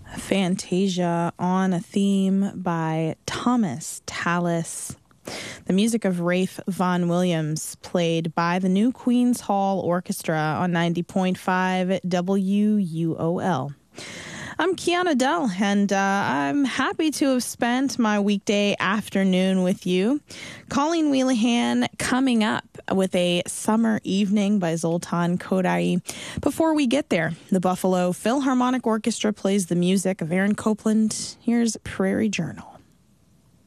Fantasia on a Theme by Thomas Tallis. The music of Rafe Vaughan Williams, played by the New Queen's Hall Orchestra on 90.5 WUOL. I'm Kiana Dell, and I'm happy to have spent my weekday afternoon with you. Colleen Wheelahan coming up with a Summer Evening by Zoltan Kodaly. Before we get there, the Buffalo Philharmonic Orchestra plays the music of Aaron Copland. Here's Prairie Journal.